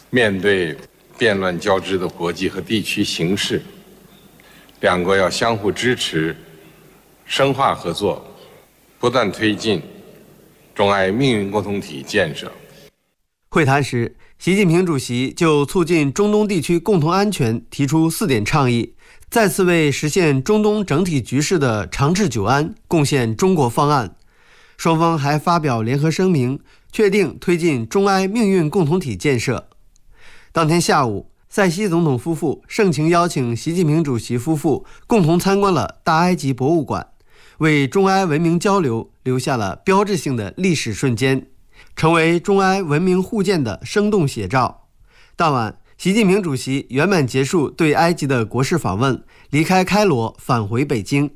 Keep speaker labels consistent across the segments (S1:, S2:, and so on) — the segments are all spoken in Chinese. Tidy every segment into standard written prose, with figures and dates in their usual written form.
S1: 面对变乱交织的国际和地区形势，两国要相互支持，深化合作，不断推进中埃命运共同体建设。
S2: 会谈时，习近平主席就促进中东地区共同安全提出4点倡议，再次为实现中东整体局势的长治久安贡献中国方案。双方还发表联合声明，确定推进中埃命运共同体建设。当天下午，塞西总统夫妇盛情邀请习近平主席夫妇共同参观了大埃及博物馆，为中埃文明交流留下了标志性的历史瞬间，成为中埃文明互鉴的生动写照。当晚，习近平主席圆满结束对埃及的国事访问，离开开罗返回北京。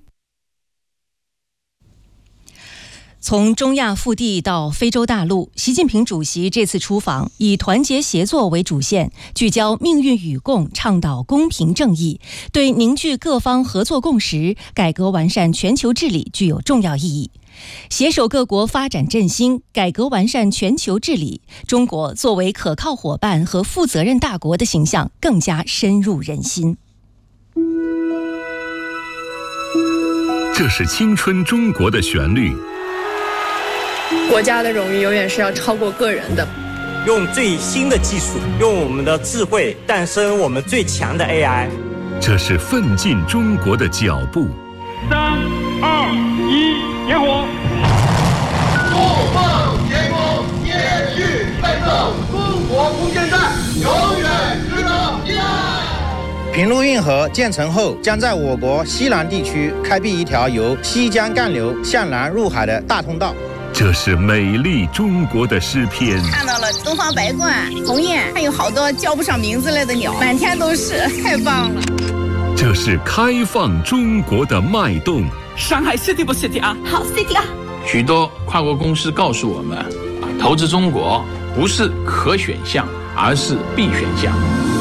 S3: 从中亚腹地到非洲大陆，习近平主席这次出访以团结协作为主线，聚焦命运与共，倡导公平正义，对凝聚各方合作共识、改革完善全球治理具有重要意义。携手各国发展振兴，改革完善全球治理，中国作为可靠伙伴和负责任大国的形象更加深入人心。
S4: 这是青春中国的旋律。
S5: 国家的荣誉永远是要超过个人的。
S6: 用最新的技术，用我们的智慧诞生我们最强的 AI。
S4: 这是奋进中国的脚步。
S7: 3、2、1，点火！
S8: 不放前功，接续奋斗，中国空间站永远值得依赖。
S9: 平陆运河建成后，将在我国西南地区开辟一条由西江干流向南入海的大通道。
S4: 这是美丽中国的诗篇。
S10: 看到了东方白鹳、鸿雁，还有好多叫不上名字来的鸟，满天都是，太棒了。
S4: 这是开放中国的脉动。
S11: 上海 City 不 City 啊？
S10: 好 City 啊！
S12: 许多跨国公司告诉我们，投资中国不是可选项，而是必选项。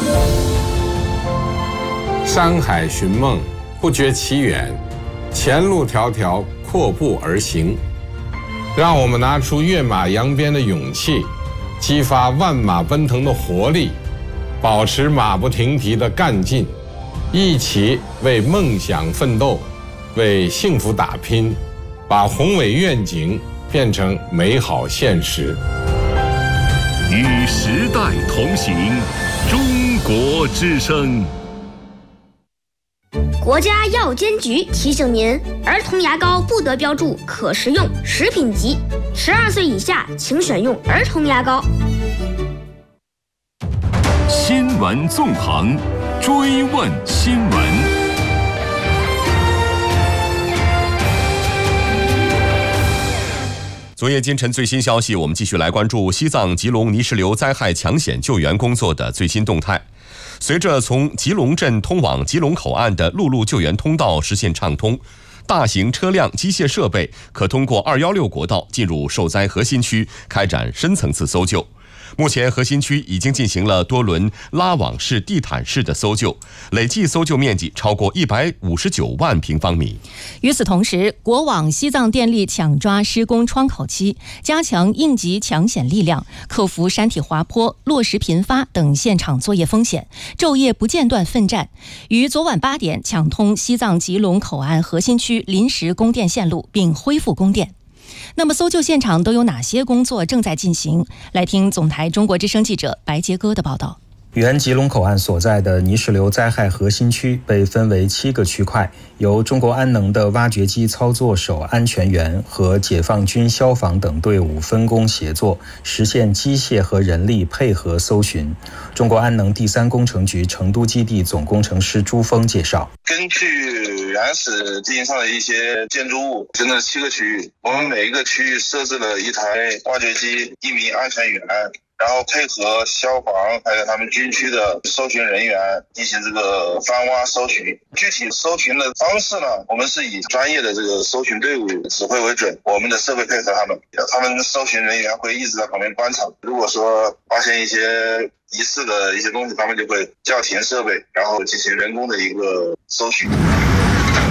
S1: 山海寻梦，不觉其远，前路迢迢，阔步而行。让我们拿出跃马扬鞭的勇气，激发万马奔腾的活力，保持马不停蹄的干劲，一起为梦想奋斗，为幸福打拼，把宏伟愿景变成美好现实。
S4: 与时代同行，中国之声。
S13: 国家药监局提醒您，儿童牙膏不得标注可食用、食品级，12岁以下请选用儿童牙膏。
S4: 新闻纵横，追问新闻。
S14: 昨夜今晨最新消息，我们继续来关注西藏吉隆泥石流灾害抢险救援工作的最新动态。随着从吉隆镇通往吉隆口岸的陆路救援通道实现畅通，大型车辆、机械设备可通过216国道进入受灾核心区，开展深层次搜救。目前核心区已经进行了多轮拉网式、地毯式的搜救，累计搜救面积超过159万平方米。
S3: 与此同时，国网西藏电力抢抓施工窗口期，加强应急抢险力量，克服山体滑坡、落石频发等现场作业风险，昼夜不间断奋战，于昨晚8点抢通西藏吉隆口岸核心区临时供电线路，并恢复供电。那么搜救现场都有哪些工作正在进行？来听总台中国之声记者白杰哥的报道。
S15: 原吉隆口岸所在的泥石流灾害核心区被分为7个区块，由中国安能的挖掘机操作手安全员和解放军消防等队伍分工协作，实现机械和人力配合搜寻。中国安能第3工程局成都基地总工程师朱峰介绍，
S16: 根据原始地形上的一些建筑物，分了7个区域，我们每一个区域设置了一台挖掘机、1名安全员，然后配合消防还有他们军区的搜寻人员进行这个翻挖搜寻。具体搜寻的方式呢，我们是以专业的这个搜寻队伍指挥为准，我们的设备配合他们搜寻人员会一直在旁边观察，如果说发现一些疑似的一些东西，他们就会叫停设备，然后进行人工的一个搜寻。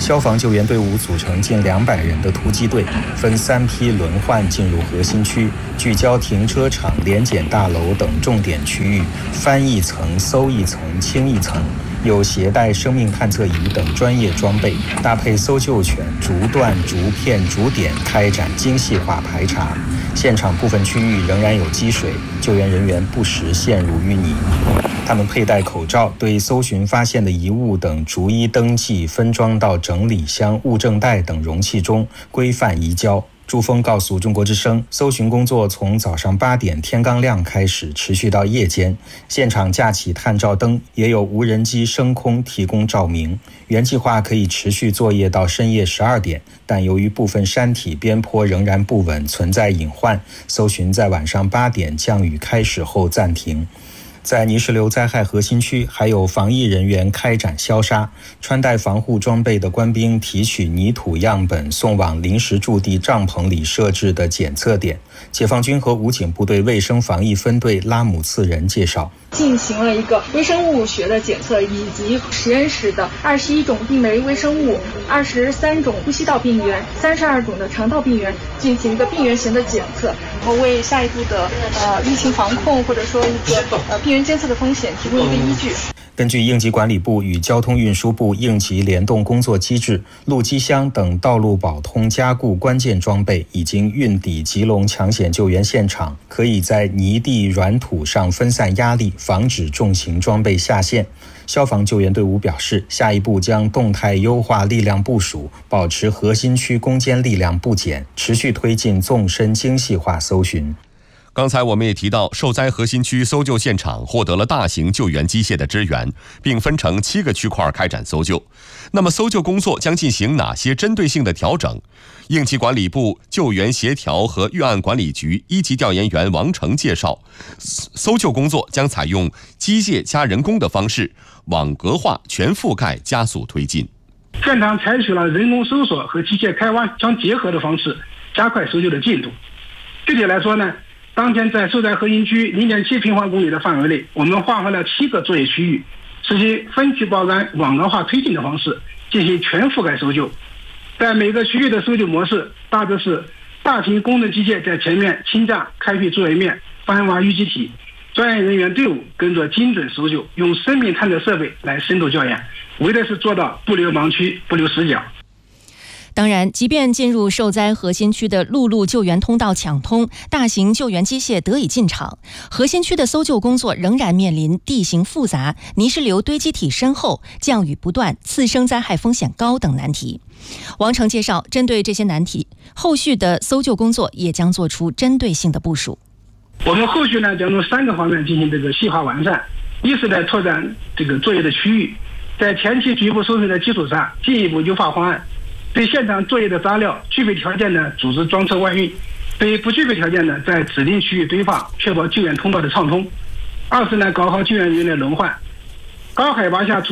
S15: 消防救援队伍组成近200人的突击队，分3批轮换进入核心区，聚焦停车场、联检大楼等重点区域，翻一层、搜一层、清一层。有携带生命探测仪等专业装备，搭配搜救犬，逐段、逐片、逐点开展精细化排查。现场部分区域仍然有积水，救援人员不时陷入淤泥。他们佩戴口罩，对搜寻发现的遗物等逐一登记，分装到整理箱、物证袋等容器中，规范移交。朱峰告诉中国之声，搜寻工作从早上8点天刚亮开始，持续到夜间。现场架起探照灯，也有无人机升空提供照明。原计划可以持续作业到深夜12点，但由于部分山体边坡仍然不稳，存在隐患，搜寻在晚上8点降雨开始后暂停。在泥石流灾害核心区，还有防疫人员开展消杀，穿戴防护装备的官兵提取泥土样本，送往临时驻地帐篷里设置的检测点。解放军和武警部队卫生防疫分队拉姆次仁介绍，
S17: 进行了一个微生物学的检测，以及实验室的21种病媒微生物、23种呼吸道病原、32种的肠道病原进行一个病原型的检测，然后为下一步的疫情防控或者说一个病原监测的风险提供一个依据。
S15: 根据应急管理部与交通运输部应急联动工作机制，路基箱等道路保通加固关键装备已经运抵吉隆抢险救援现场，可以在泥地软土上分散压力，防止重型装备下线。消防救援队伍表示，下一步将动态优化力量部署，保持核心区攻坚力量不减，持续推进纵深精细化搜寻。
S14: 刚才我们也提到，受灾核心区搜救现场获得了大型救援机械的支援，并分成7个区块开展搜救。那么搜救工作将进行哪些针对性的调整？应急管理部救援协调和预案管理局1级调研员王成介绍，搜救工作将采用机械加人工的方式，网格化全覆盖加速推进。
S18: 现场采取了人工搜索和机械开挖相结合的方式，加快搜救的进度。具体来说呢，当天在受灾核心区0.7平方公里的范围内，我们划分了7个作业区域，实行分区报案、网格化推进的方式进行全覆盖搜救。在每个区域的搜救模式大致是：大型工程机械在前面倾架开辟作业面，翻挖淤积体，专业人员队伍跟着精准搜救，用生命探测设备来深度校验，为的是做到不留盲区、不留死角。
S3: 当然，即便进入受灾核心区的陆路救援通道抢通，大型救援机械得以进场，核心区的搜救工作仍然面临地形复杂、泥石流堆积体深厚、降雨不断、次生灾害风险高等难题。王成介绍，针对这些难题，后续的搜救工作也将做出针对性的部署。
S18: 我们后续呢，将从3个方面进行这个细化完善。一是在拓展这个作业的区域，在前期局部搜寻的基础上，进一步优化方案。对现场作业的杂料具备条件的组织装车外运，对不具备条件的在指定区域堆放，确保救援通道的畅通。二是呢，搞好救援人员的轮换，高海拔下